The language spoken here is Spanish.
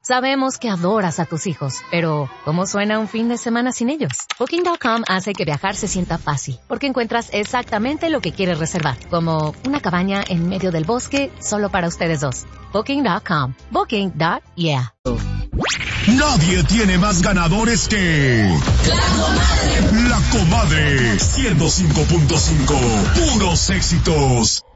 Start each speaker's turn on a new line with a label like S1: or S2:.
S1: Sabemos que adoras a tus hijos, pero ¿cómo suena un fin de semana sin ellos? Booking.com hace que viajar se sienta fácil, porque encuentras exactamente lo que quieres reservar, como una cabaña en medio del bosque solo para ustedes dos. Booking.com. Booking.yeah.
S2: Nadie tiene más ganadores que... La Comadre 105.5. Puros éxitos.